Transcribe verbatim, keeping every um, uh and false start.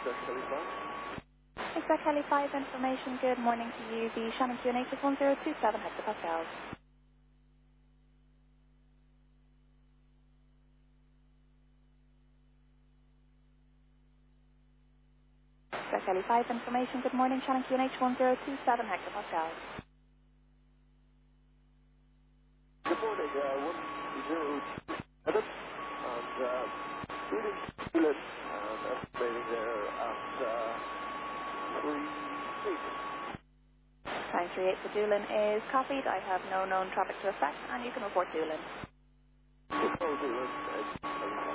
Exec Heli five. Exec Heli five information, good morning to you. The Shannon Q N H is one zero two seven hectopascals. Exec Heli five information, good morning, Shannon Q N H one zero two seven hectopascals. Good morning, uh, one zero two seven, and uh, reading Doolin, and estimating there at uh, three eight. Time three eight for Doolin is copied. I have no known traffic to affect, and you can report Doolin. Good morning, Doolin.